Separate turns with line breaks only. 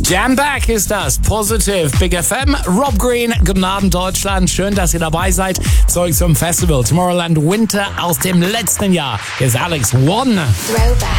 Jan Back ist das. Positive Big FM. Rob Green, guten Abend Deutschland. Schön, dass ihr dabei seid. Zurück zum Festival Tomorrowland Winter aus dem letzten Jahr. Hier ist Alex One.
Throwback.